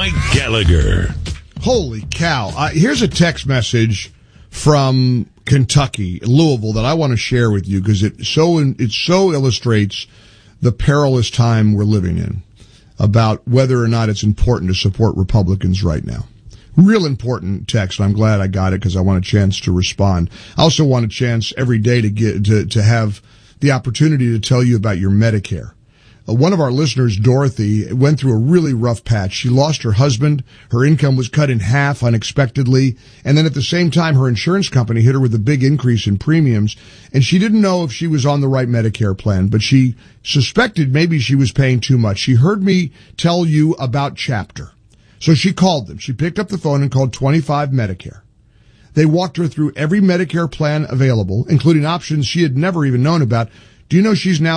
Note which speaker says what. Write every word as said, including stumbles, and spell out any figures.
Speaker 1: Mike Gallagher.
Speaker 2: Holy cow. Uh, here's a text message from Kentucky, Louisville, that I want to share with you because it so it so illustrates the perilous time we're living in about whether or not it's important to support Republicans right now. Real important text, and I'm glad I got it because I want a chance to respond. I also want a chance every day to get to, to have the opportunity to tell you about your Medicare. Uh, one of our listeners, Dorothy, went through a really rough patch. She lost her husband. Her income was cut in half unexpectedly. And then at the same time, her insurance company hit her with a big increase in premiums. And she didn't know if she was on the right Medicare plan, but she suspected maybe she was paying too much. She heard me tell you about Chapter. So she called them. She picked up the phone and called twenty-five Medicare. They walked her through every Medicare plan available, including options she had never even known about. Do you know she's now